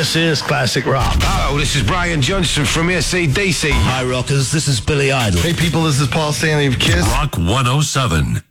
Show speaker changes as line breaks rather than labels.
This is classic rock.
Hello, this is Brian Johnson from AC/DC.
Hi, rockers. This is Billy Idol.
Hey, people, this is Paul Stanley of KISS.
Rock 107.